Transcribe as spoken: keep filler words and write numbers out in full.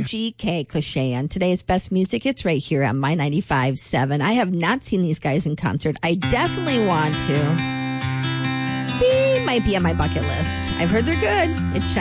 G K Cliche on today's Best Music. It's right here on My ninety-five point seven. I have not seen these guys in concert. I definitely want to. They might be on my bucket list. I've heard they're good. It's